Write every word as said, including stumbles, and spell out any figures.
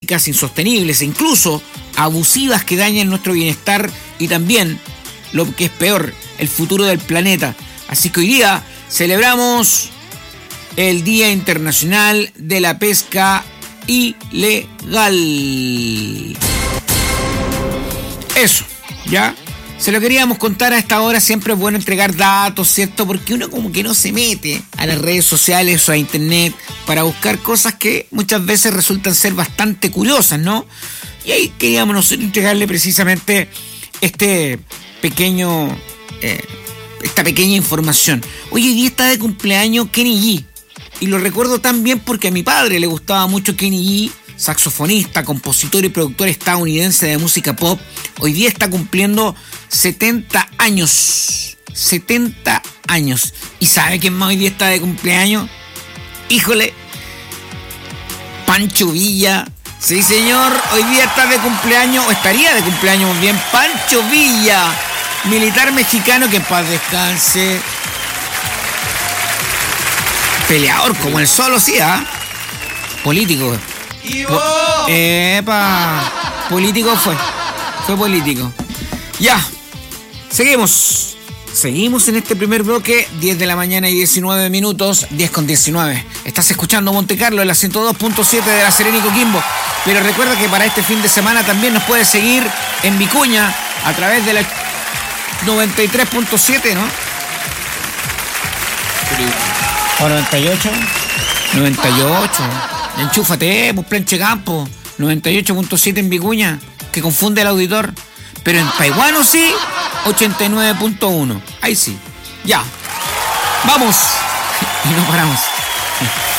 tóxicas, insostenibles e incluso abusivas que dañan nuestro bienestar y también, lo que es peor, el futuro del planeta. Así que hoy día celebramos el Día Internacional de la Pesca Ilegal. Eso, ¿ya? Se lo queríamos contar a esta hora. Siempre es bueno entregar datos, ¿cierto? Porque uno como que no se mete a las redes sociales o a internet para buscar cosas que muchas veces resultan ser bastante curiosas, ¿no? Y ahí queríamos nosotros entregarle precisamente este pequeño, eh, esta pequeña información. Hoy día está de cumpleaños Kenny G. Y lo recuerdo tan bien porque a mi padre le gustaba mucho Kenny G, saxofonista, compositor y productor estadounidense de música pop. Hoy día está cumpliendo setenta años. setenta años. ¿Y sabe quién más hoy día está de cumpleaños? Híjole. Pancho Villa. Sí, señor. Hoy día está de cumpleaños, o estaría de cumpleaños muy bien, Pancho Villa. Militar mexicano, que en paz descanse. Peleador como el solo, sí, ¿ah? ¿eh? Político. Po- Epa. Político fue. Fue político. Ya. Seguimos. Seguimos en este primer bloque. diez de la mañana y diecinueve minutos. diez con diecinueve. Estás escuchando Monte Carlo en la ciento dos punto siete de La Serena y Coquimbo. Pero recuerda que para este fin de semana también nos puedes seguir en Vicuña a través de la noventa y tres punto siete, ¿no? ¿O noventa y ocho? noventa y ocho. Enchúfate, pues Planche Campo. noventa y ocho punto siete en Vicuña, que confunde al auditor. Pero en Paiguano sí, ochenta y nueve punto uno. Ahí sí. Ya. Vamos. Y no paramos.